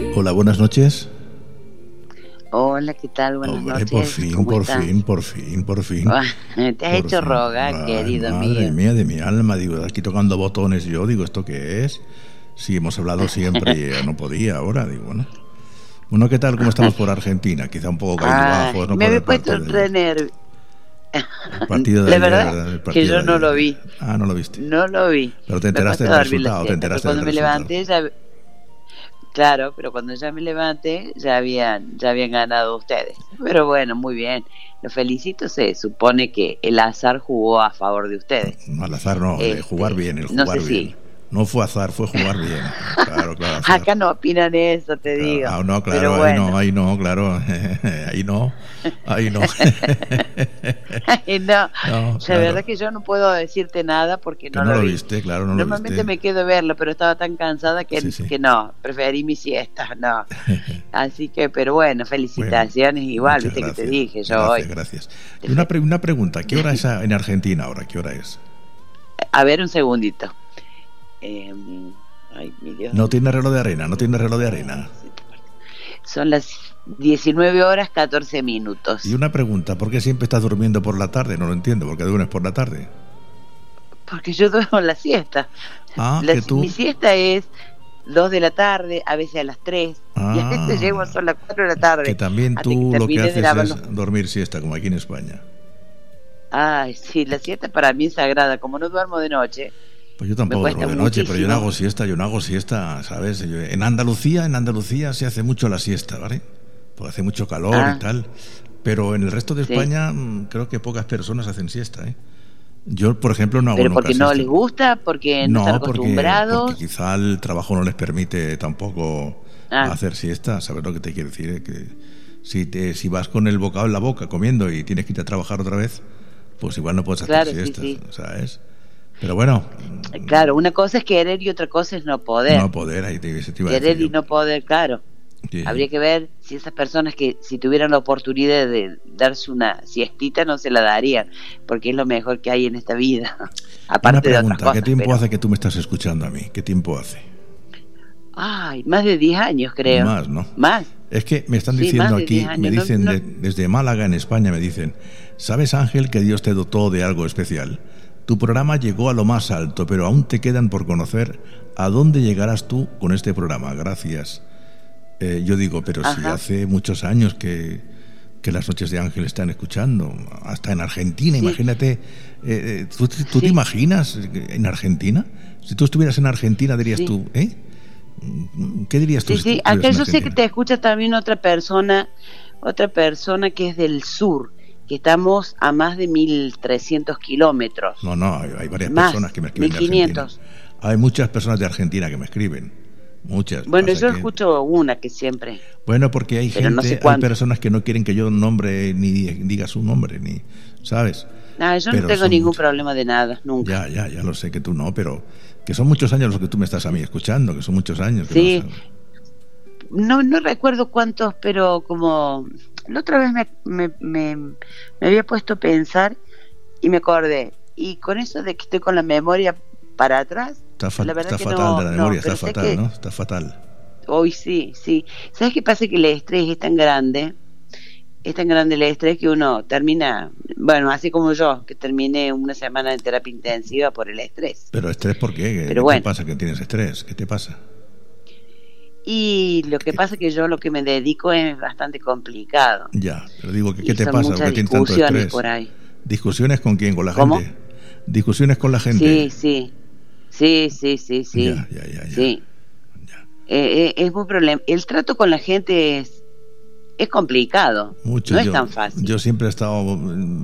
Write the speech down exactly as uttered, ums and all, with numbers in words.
Hola, buenas noches. Hola, ¿qué tal? Buenas Hombre, noches. por fin, ¿Cómo por estás? fin, por fin, por fin. Te has Por hecho fin. rogar, Ay, querido madre mío. mía de mi alma, digo, aquí tocando botones yo, digo, ¿esto qué es? Sí, hemos hablado siempre y ya no podía ahora, digo, bueno. Bueno, ¿qué tal? ¿Cómo estamos por Argentina? Quizá un poco Ah, cabizbajos, ¿no? me Por había el puesto partido de ayer. re nervioso. El partido de La ayer, verdad ¿verdad? El que partido yo de no lo ayer. vi. Ah, no lo viste. No lo vi. Pero te Me enteraste acosté a del dormir la resultado, te siesta, pero enteraste del cuando me resultado. levanté ya... Claro, pero cuando ya me levanté ya habían, ya habían ganado ustedes. Pero bueno, muy bien. Los felicito, se supone que el azar jugó a favor de ustedes. Al azar no, el jugar Este, bien, el no jugar sé bien. si... No fue azar, fue jugar bien. Claro, claro, azar. Acá no opinan eso, te Claro, digo. ah, no, Pero claro, ahí no, bueno. ahí no, claro, ahí no, ahí no. Ay, no, No, la claro, verdad que yo no puedo decirte nada porque que no no lo lo vi. viste, claro, no lo Normalmente viste. me quedo a verlo, pero estaba tan cansada Sí, que, sí. que no, preferí mi siesta, no. Así que, pero bueno, Bueno, felicitaciones igual, muchas viste que te gracias, dije yo gracias, hoy. gracias. Te Y una, fe- pre- una pregunta, ¿qué hora es a- en Argentina ahora? ¿Qué hora es? A ver, un segundito. Eh, ay, mi Dios. No tiene reloj de arena, no tiene reloj de arena. Son las diecinueve horas catorce minutos. Y una pregunta, ¿por qué siempre estás durmiendo por la tarde? No lo entiendo, ¿por qué duermes por la tarde? Porque yo duermo la siesta. Ah, La- que tú... mi siesta es dos de la tarde, a veces a las tres, y a veces llego Ah, hasta las cuatro de la tarde, que también hasta que tú lo que terminé de haces lavar los... es dormir siesta, como aquí en España. Ay, sí, la siesta para mí es sagrada, como no duermo de noche, Pues yo me tampoco cuesta duermo de noche, pero yo no muchísimo. hago siesta, yo no hago siesta, ¿sabes? Yo- en Andalucía, en Andalucía se hace mucho la siesta, ¿vale? Porque hace mucho calor y Ah, tal. Pero en el resto de sí, España mm, creo que pocas personas hacen siesta, ¿eh? Yo, por ejemplo, no hago pero nunca porque no siesta. les gusta, porque no están No, porque, porque acostumbrados. quizá el trabajo no les permite tampoco Ah, hacer siesta, ¿sabes lo que te quiero decir? Eh? Que si, te, si vas con el bocado en la boca comiendo y tienes que ir a trabajar otra vez, pues igual no puedes hacer claro, sí, siesta, sí. ¿sabes? Pero bueno, Claro, una cosa es querer y otra cosa es no no poder. poder, ahí te, te iba a decir Querer y yo. no poder, claro. Sí, Habría que ver si esas personas que si tuvieran la oportunidad de darse una siestita no se la darían, porque es lo mejor que hay en esta vida, una aparte de otras pregunta, ¿qué cosas, tiempo pero... hace que tú me estás escuchando a mí? ¿Qué tiempo hace? Ay, más de diez años creo. Más, ¿no? Más, Es que me están sí, diciendo más de diez aquí, me años. No, dicen no, de- desde Málaga, en España, me dicen, ¿sabes, Ángel, que Dios te dotó de algo especial? Tu programa llegó a lo más alto, pero aún te quedan por conocer a dónde llegarás tú con este programa. Gracias. Eh, yo digo, pero si ajá, hace muchos años que, que las noches de Ángel están escuchando, hasta en Argentina, sí, imagínate, eh, eh, ¿tú, tú te sí, imaginas en Argentina? Si tú estuvieras en Argentina, dirías sí. tú, ¿eh? ¿Qué dirías tú Sí, si sí, estuvieras acá en yo sé que Argentina? te escucha también otra persona, otra persona que es del sur, que estamos a más de mil trescientos kilómetros, No, no, hay, hay varias personas más, que me escriben mil de Argentina. quinientos. Hay muchas personas de Argentina que me escriben. Muchas. Bueno, Pasa yo que... escucho una que siempre, Bueno, porque hay pero no sé gente, hay cuánto. personas que no quieren que yo nombre ni diga su nombre, ni, ¿sabes? Ah, yo no Pero tengo son ningún muchas. problema de nada, nunca. Ya, ya, ya lo sé que tú no, pero que son muchos años los que tú me estás a mí escuchando, que son muchos años. Que no Sí, sabes. no, no recuerdo cuántos, pero como la otra vez me, me, me, me había puesto a pensar y me acordé. Y con eso de que estoy con la memoria para atrás, Está, fa- la verdad está que fatal de no, la no, memoria, está pero sé fatal, que ¿no? Está fatal. hoy sí, sí. ¿Sabes qué pasa? Que el estrés es tan grande, es tan grande el estrés que uno termina, bueno, así como yo, que terminé una semana en terapia intensiva por el estrés. Pero estrés, ¿por qué? ¿Qué, Pero qué te bueno, pasa que tienes estrés? ¿Qué te pasa? y lo que ¿Qué- pasa es que yo lo que me dedico es bastante complicado Ya, pero digo, que ¿qué y te son pasa? ¿Por muchas qué tienes tanto discusiones estrés? por ahí. ¿Discusiones con quién? ¿Con la ¿Cómo? gente? ¿Discusiones con la gente? Sí, sí, sí, sí, sí, sí, Ya, ya, ya, ya, sí. ya. Eh, eh, es muy problema. El trato con la gente es, es complicado, Mucho. no es Yo, tan fácil. yo siempre he estado